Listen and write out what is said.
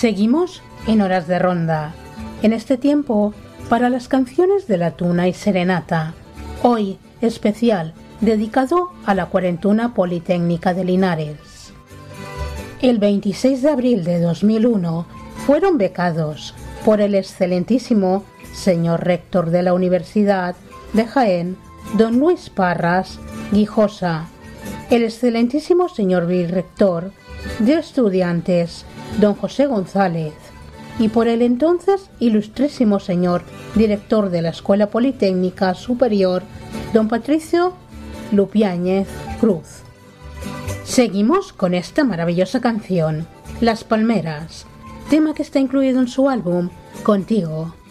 Seguimos en Horas de Ronda, en este tiempo para las canciones de la tuna y serenata, hoy especial dedicado a la Cuarentuna Politécnica de Linares. El 26 de abril de 2001 fueron becados por el excelentísimo señor rector de la Universidad de Jaén, don Luis Parras Guijosa, el excelentísimo señor vicerrector de estudiantes, don José González, y por el entonces ilustrísimo señor director de la Escuela Politécnica Superior, don Patricio Lupiáñez Cruz. Seguimos con esta maravillosa canción, Las Palmeras, tema que está incluido en su álbum Contigo.